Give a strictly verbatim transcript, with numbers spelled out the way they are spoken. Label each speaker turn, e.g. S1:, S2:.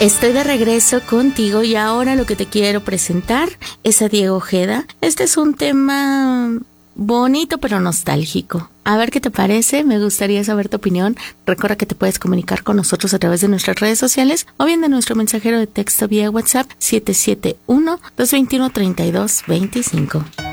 S1: Estoy de regreso contigo y ahora lo que te quiero presentar es a Diego Ojeda. Este es un tema bonito pero nostálgico. A ver qué te parece, me gustaría saber tu opinión. Recuerda que te puedes comunicar con nosotros a través de nuestras redes sociales o bien de nuestro mensajero de texto vía WhatsApp siete siete uno, dos dos uno, tres dos dos cinco.